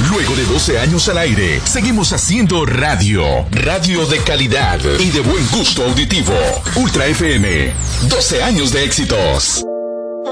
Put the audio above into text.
Luego de 12 años al aire, seguimos haciendo radio. Radio de calidad y de buen gusto auditivo. Ultra FM. 12 años de éxitos.